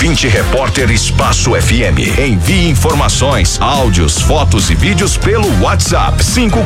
ouvinte repórter Espaço FM. Envie informações, áudios, fotos e vídeos pelo WhatsApp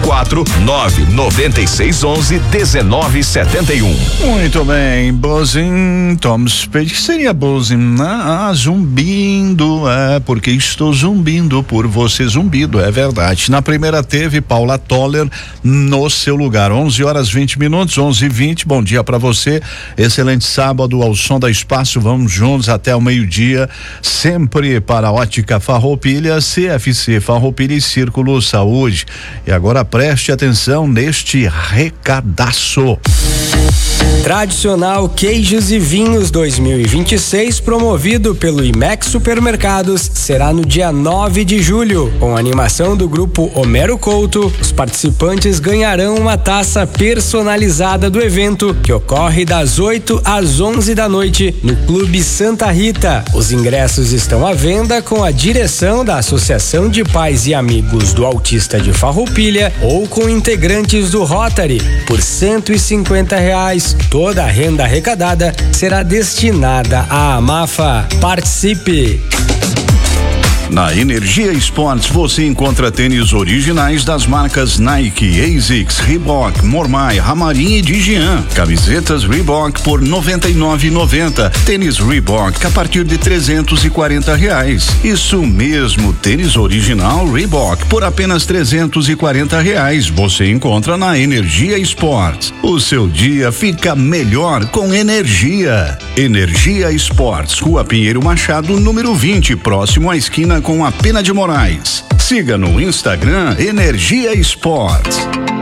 54996111971. Muito bem, Buzzing, Tom Spade, que seria Buzzing? Zumbindo, porque estou zumbindo por você, zumbido, é verdade. Na primeira teve Paula Toller no seu lugar, 11h20, 11h20, bom dia pra você, excelente sábado ao som da Espaço, vamos juntos até o meio-dia, sempre para a Ótica Farroupilha, CFC Farroupilha e Círculo Saúde. E agora preste atenção neste recadaço. Tradicional Queijos e Vinhos 2026, promovido pelo IMEX Supermercados, será no dia 9 de julho. Com a animação do grupo Homero Couto, os participantes ganharão uma taça personalizada do evento, que ocorre das 8 às 11 da noite no Clube Santa Rita. Os ingressos estão à venda com a direção da Associação de Pais e Amigos do Autista de Farroupilha ou com integrantes do Rotary por R$150. Toda a renda arrecadada será destinada à AMAFA. Participe! Na Energia Esportes você encontra tênis originais das marcas Nike, ASICS, Reebok, Mormai, Ramarim e Digian. Camisetas Reebok por R$ 99,90. Tênis Reebok a partir de R$340. Isso mesmo, tênis original Reebok por apenas R$340. Você encontra na Energia Esportes. O seu dia fica melhor com energia. Energia Esportes, Rua Pinheiro Machado, número 20, próximo à esquina com a Pena de Moraes. Siga no Instagram Energia Esportes.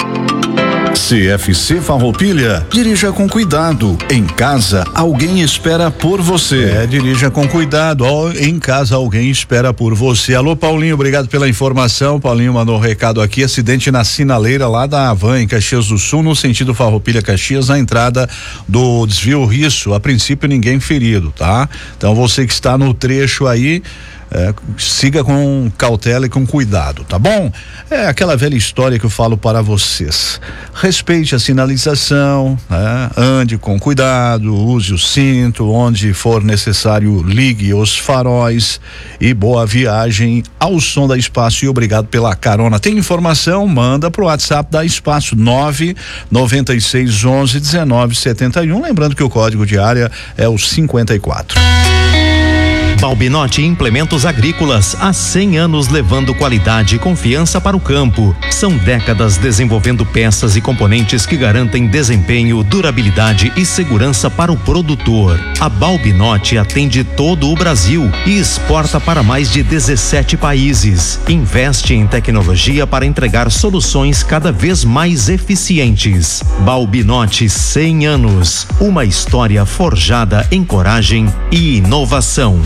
CFC Farroupilha, dirija com cuidado. Em casa, alguém espera por você. Dirija com cuidado. Em casa, alguém espera por você. Alô, Paulinho, obrigado pela informação. Paulinho mandou um recado aqui. Acidente na sinaleira lá da Havan, em Caxias do Sul, no sentido Farroupilha-Caxias, na entrada do desvio Risso. A princípio, ninguém ferido, tá? Então, você que está no trecho aí, siga com cautela e com cuidado, tá bom? É aquela velha história que eu falo para vocês. Respeite a sinalização, ande com cuidado, use o cinto, onde for necessário, ligue os faróis e boa viagem ao som da Espaço e obrigado pela carona. Tem informação? Manda pro WhatsApp da Espaço 996111971. Lembrando que o código de área é o 54. Balbinotti Implementos Agrícolas, há 100 anos levando qualidade e confiança para o campo. São décadas desenvolvendo peças e componentes que garantem desempenho, durabilidade e segurança para o produtor. A Balbinotti atende todo o Brasil e exporta para mais de 17 países. Investe em tecnologia para entregar soluções cada vez mais eficientes. Balbinotti, 100 anos. Uma história forjada em coragem e inovação.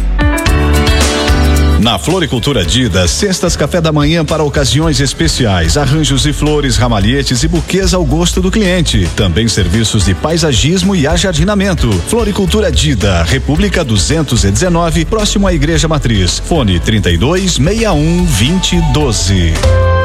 Na Floricultura Dida, cestas café da manhã para ocasiões especiais, arranjos de flores, ramalhetes e buquês ao gosto do cliente. Também serviços de paisagismo e ajardinamento. Floricultura Dida, República 219, próximo à Igreja Matriz. Fone 3261-2012.